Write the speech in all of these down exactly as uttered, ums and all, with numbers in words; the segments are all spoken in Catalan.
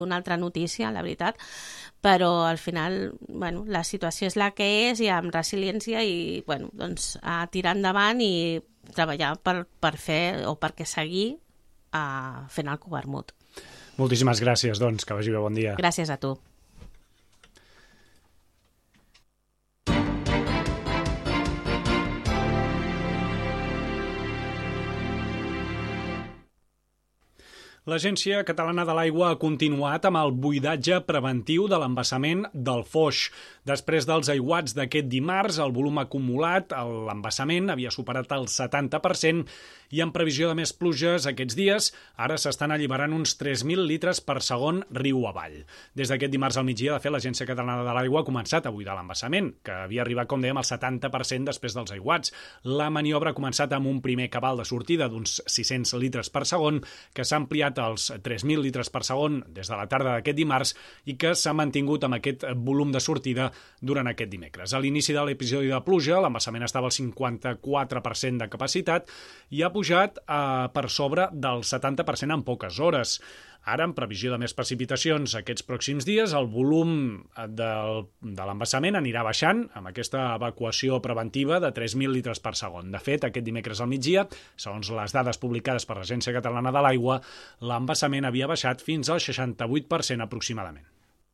una altra notícia, la veritat, però al final, bueno, la situació és la que és i amb resiliència i, bueno, doncs, a tirar endavant i treballar per, per fer o perquè seguir uh, fent el Covermut. Moltíssimes gràcies, doncs, que vagi bé, bon dia. Gràcies a tu. L'Agència Catalana de l'Aigua ha continuat amb el buidatge preventiu de l'embassament del Foix. Després dels aiguats d'aquest dimarts, el volum acumulat a l'embassament havia superat el setanta per cent i en previsió de més pluges aquests dies, ara s'estan alliberant uns tres mil litres per segon riu avall. Des d'aquest dimarts al migdia, de fet, l'Agència Catalana de l'Aigua ha començat a buidar l'embassament, que havia arribat, com dèiem, al setanta per cent després dels aiguats. La maniobra ha començat amb un primer cabal de sortida d'uns sis-cents litres per segon, que s'ha ampliat als tres mil litres per segon des de la tarda d'aquest dimarts i que s'ha mantingut amb aquest volum de sortida durant aquest dimecres. A l'inici de l'episodi de pluja, l'embassament estava al cinquanta-quatre per cent de capacitat i ha pujat eh, per sobre del setanta per cent en poques hores. Ara, en previsió de més precipitacions aquests pròxims dies, el volum del, de l'embassament anirà baixant amb aquesta evacuació preventiva de tres mil litres per segon. De fet, aquest dimecres al migdia, segons les dades publicades per l'Agència Catalana de l'Aigua, l'embassament havia baixat fins al seixanta-vuit per cent aproximadament.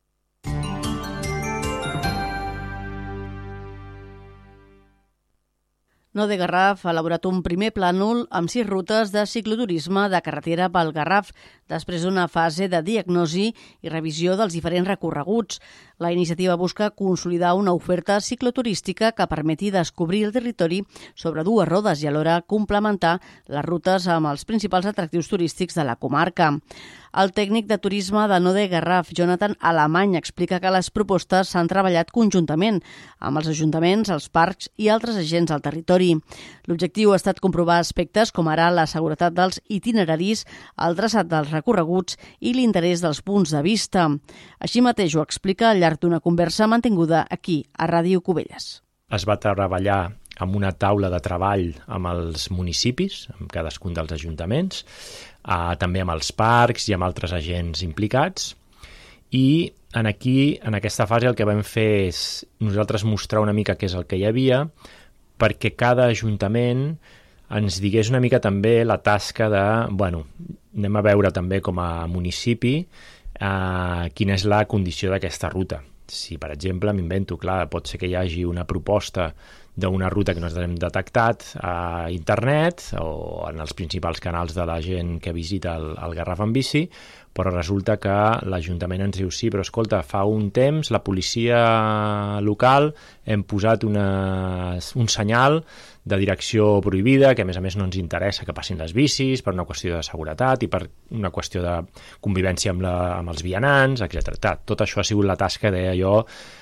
Node Garraf ha elaborat un primer plànol amb sis rutes de cicloturisme de carretera pel Garraf, després d'una fase de diagnosi i revisió dels diferents recorreguts. La iniciativa busca consolidar una oferta cicloturística que permeti descobrir el territori sobre dues rodes i alhora complementar les rutes amb els principals atractius turístics de la comarca. El tècnic de turisme de Node Garraf, Jonathan Alemany, explica que les propostes s'han treballat conjuntament amb els ajuntaments, els parcs i altres agents del territori. L'objectiu ha estat comprovar aspectes com ara la seguretat dels itineraris, el traçat dels recorreguts i l'interès dels punts de vista. Així mateix ho explica al llarg d'una conversa mantinguda aquí, a Ràdio Cubelles. Es va treballar amb una taula de treball amb els municipis, amb cadascun dels ajuntaments, eh, també amb els parcs i amb altres agents implicats. I en aquí, en aquesta fase, el que vam fer és nosaltres mostrar una mica què és el que hi havia, perquè cada ajuntament ens digués una mica també la tasca de, bueno, anem a veure també com a municipi eh, quina és la condició d'aquesta ruta. Si, per exemple, m'invento, clar, pot ser que hi hagi una proposta d'una ruta que nosaltres hem detectat a internet o en els principals canals de la gent que visita el, el Garraf en bici, però resulta que l'Ajuntament ens diu sí, però escolta, fa un temps la policia local hem posat una, un senyal de direcció prohibida, que a més a més no ens interessa que passin les bicis per una qüestió de seguretat i per una qüestió de convivència amb, la, amb els vianants, etcètera. Tot això ha sigut la tasca, deia jo,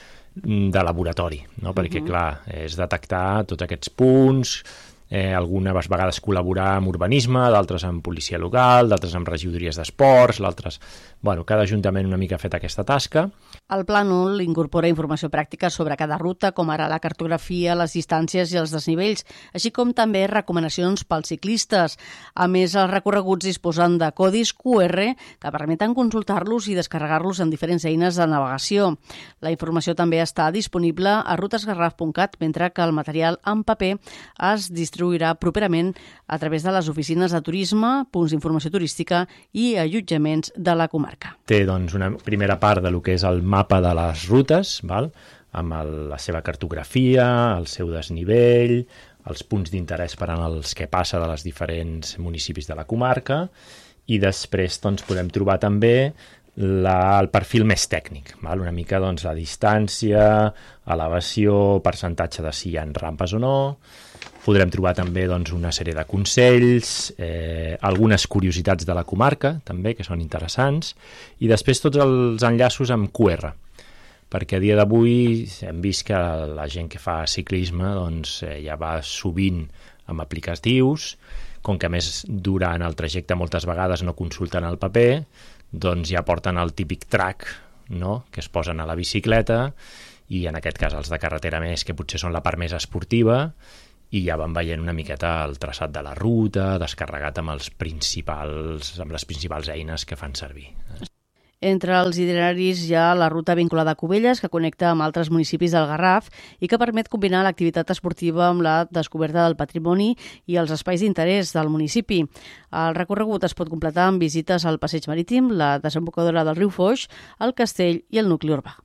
de laboratori, no? Perquè, uh-huh. clar, és detectar tots aquests punts, eh, algunes vegades col·laborar amb urbanisme, d'altres amb policia local, d'altres amb regidories d'esports, l'altres... Bueno, cada ajuntament una mica ha fet aquesta tasca. El plànol incorpora informació pràctica sobre cada ruta, com ara la cartografia, les distàncies i els desnivells, així com també recomanacions pels ciclistes. A més, els recorreguts disposen de codis cu erre que permeten consultar-los i descarregar-los en diferents eines de navegació. La informació també està disponible a rutesgarraf punt cat, mentre que el material en paper es distribuirà properament a través de les oficines de turisme, punts d'informació turística i allotjaments de la comarca. Té doncs, una primera part de lo que és el mapa de les rutes, val? Amb el, la seva cartografia, el seu desnivell, els punts d'interès per als que passa de les diferents municipis de la comarca, i després doncs, podem trobar també la, el perfil més tècnic, val? Una mica doncs, la distància, elevació, percentatge de si hi ha rampes o no. Podrem trobar també doncs, una sèrie de consells, eh, algunes curiositats de la comarca, també, que són interessants, i després tots els enllaços amb cu erre, perquè a dia d'avui hem vist que la gent que fa ciclisme doncs, eh, ja va sovint amb aplicatius, com que a més durant el trajecte moltes vegades no consulten el paper, doncs ja porten el típic track, no?, que es posen a la bicicleta, i en aquest cas els de carretera més, que potser són la part més esportiva, i ja van veient una miqueta el traçat de la ruta, descarregat amb, els principals, amb les principals eines que fan servir. Entre els itineraris hi ha la ruta vinculada a Cubelles, que connecta amb altres municipis del Garraf i que permet combinar l'activitat esportiva amb la descoberta del patrimoni i els espais d'interès del municipi. El recorregut es pot completar amb visites al passeig marítim, la desembocadura del riu Foix, el castell i el nucli urbà.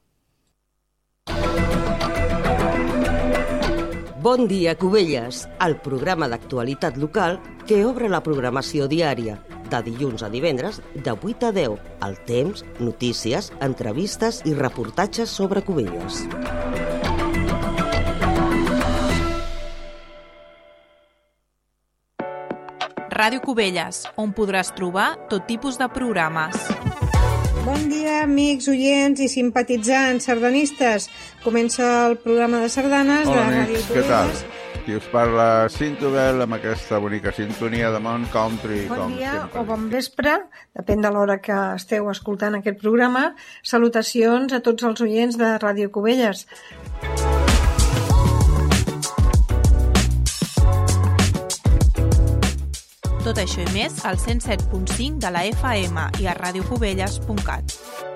Bon dia, Cubelles, el programa d'actualitat local que obre la programació diària, de dilluns a divendres, de vuit a deu, al temps, notícies, entrevistes i reportatges sobre Cubelles. Ràdio Cubelles, on podràs trobar tot tipus de programes. Bon dia, amics, oients i simpatitzants sardanistes. Comença el programa de sardanes Hola, de Ràdio amics, Cubelles. què tal? Qui us parla, Cintobel, amb aquesta bonica sintonia de Mont Country. Bon com dia sempre. o bon vespre, depèn de l'hora que esteu escoltant aquest programa. Salutacions a tots els oients de Ràdio Cubelles. Tot això i més al cent set punt cinc de la F M i a radiocubelles punt cat.